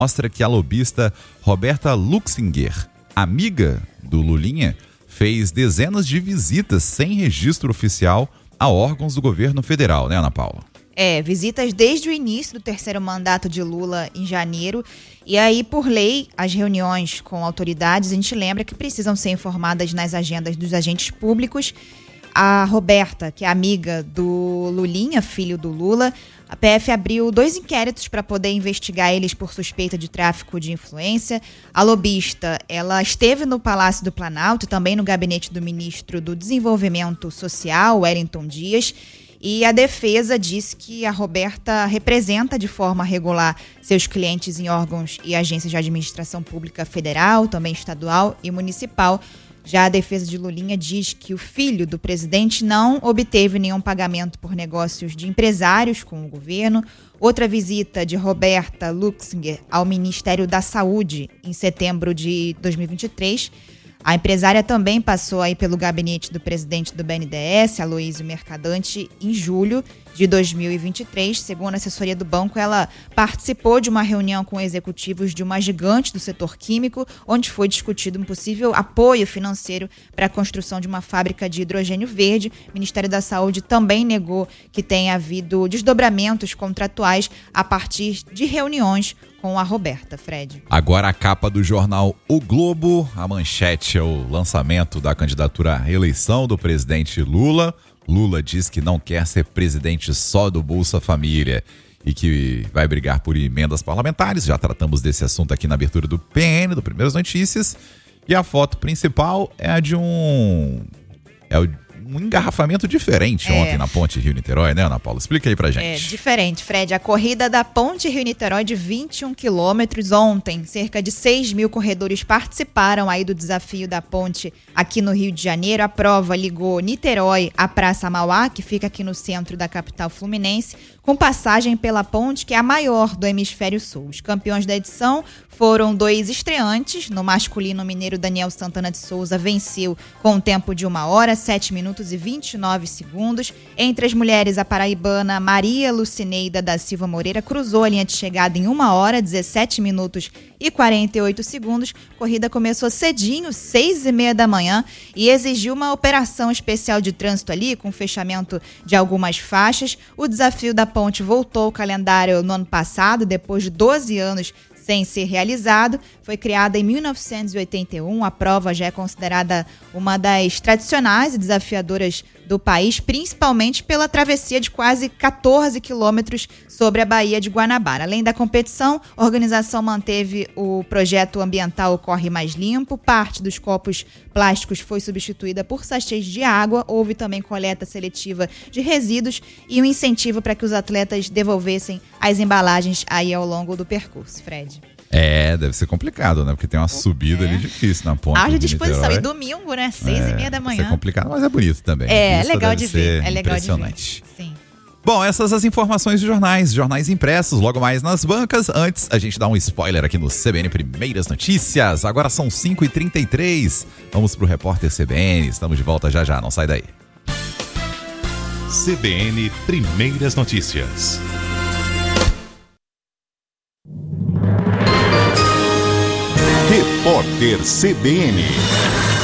mostra que a lobista Roberta Luxinger, amiga do Lulinha, fez dezenas de visitas sem registro oficial a órgãos do governo federal, né, Ana Paula? Visitas desde o início do terceiro mandato de Lula em janeiro. E aí, por lei, as reuniões com autoridades, a gente lembra que precisam ser informadas nas agendas dos agentes públicos. A Roberta, que é amiga do Lulinha, filho do Lula, a PF abriu 2 inquéritos para poder investigar eles por suspeita de tráfico de influência. A lobista, ela esteve no Palácio do Planalto e também no gabinete do ministro do Desenvolvimento Social, Wellington Dias. E a defesa diz que a Roberta representa de forma regular seus clientes em órgãos e agências de administração pública federal, também estadual e municipal. Já a defesa de Lulinha diz que o filho do presidente não obteve nenhum pagamento por negócios de empresários com o governo. Outra visita de Roberta Luxinger ao Ministério da Saúde em setembro de 2023. A empresária também passou aí pelo gabinete do presidente do BNDES, Aloysio Mercadante, em julho de 2023. Segundo a assessoria do banco, ela participou de uma reunião com executivos de uma gigante do setor químico, onde foi discutido um possível apoio financeiro para a construção de uma fábrica de hidrogênio verde. O Ministério da Saúde também negou que tenha havido desdobramentos contratuais a partir de reuniões com a Roberta, Fred. Agora a capa do jornal O Globo, a manchete é o lançamento da candidatura à reeleição do presidente Lula. Lula diz que não quer ser presidente só do Bolsa Família e que vai brigar por emendas parlamentares. Já tratamos desse assunto aqui na abertura do PN, do Primeiras Notícias. E a foto principal é a de um engarrafamento diferente ontem na Ponte Rio-Niterói, né, Ana Paula? Explica aí pra gente. Diferente, Fred. A corrida da Ponte Rio-Niterói de 21 quilômetros ontem. Cerca de 6 mil corredores participaram aí do desafio da ponte aqui no Rio de Janeiro. A prova ligou Niterói à Praça Mauá, que fica aqui no centro da capital fluminense, com passagem pela ponte, que é a maior do hemisfério sul. Os campeões da edição foram 2 estreantes. No masculino, o mineiro Daniel Santana de Souza venceu com um tempo de 1 hora, 7 minutos e 29 segundos. Entre as mulheres, a paraibana Maria Lucineida da Silva Moreira cruzou a linha de chegada em 1 hora, 17 minutos e 48 segundos. A corrida começou cedinho, 6h30 da manhã, e exigiu uma operação especial de trânsito ali, com fechamento de algumas faixas. O desafio da ponte voltou ao calendário no ano passado, depois de 12 anos sem ser realizado. Foi criada em 1981, a prova já é considerada uma das tradicionais e desafiadoras do país, principalmente pela travessia de quase 14 quilômetros sobre a Baía de Guanabara. Além da competição, a organização manteve o projeto ambiental Corre Mais Limpo. Parte dos copos plásticos foi substituída por sachês de água. Houve também coleta seletiva de resíduos e um incentivo para que os atletas devolvessem as embalagens aí ao longo do percurso, Fred. Deve ser complicado, né? Porque tem uma subida ali difícil na ponte. Haja disposição. E domingo, né? 6h30 da manhã. Vai ser complicado, mas é bonito também. É legal de ver. É legal impressionante. De ver. Sim. Bom, essas as informações de jornais impressos, logo mais nas bancas. Antes, a gente dá um spoiler aqui no CBN Primeiras Notícias. Agora são 5h33. Vamos pro Repórter CBN. Estamos de volta já, não sai daí. CBN Primeiras Notícias. Repórter CBN.